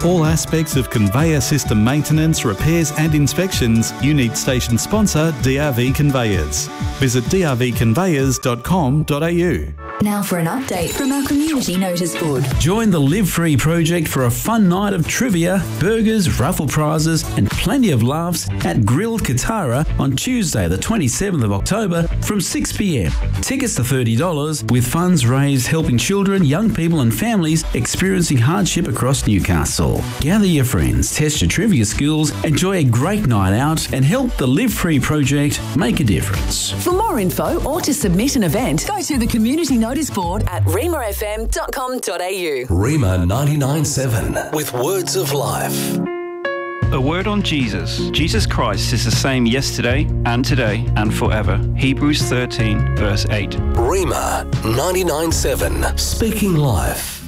all aspects of conveyor system maintenance, repairs and inspections, you need station sponsor DRV Conveyors. Visit drvconveyors.com.au. Now for an update from our community notice board. Join the Live Free project for a fun night of trivia, burgers, raffle prizes and plenty of laughs at Grilled Katara on Tuesday the 27th of October from 6pm. Tickets to $30 with funds raised helping children, young people and families experiencing hardship across Newcastle. Gather your friends, test your trivia skills, enjoy a great night out and help the Live Free project make a difference. For more info or to submit an event, go to the community notice board at remafm.com.au. Rema 99.7 with words of life. A word on Jesus. Jesus Christ is the same yesterday and today and forever. Hebrews 13 verse 8. Rema 99.7 speaking life.